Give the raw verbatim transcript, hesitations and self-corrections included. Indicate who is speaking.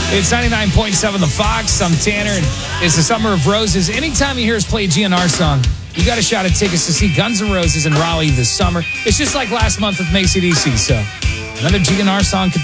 Speaker 1: It's ninety-nine point seven The Fox. I'm Tanner, and it's the Summer of Roses. Anytime you hear us play a G N R song, you got a shot at tickets to see Guns N' Roses in Raleigh this summer. It's just like last month with Macy D C, so another G N R song could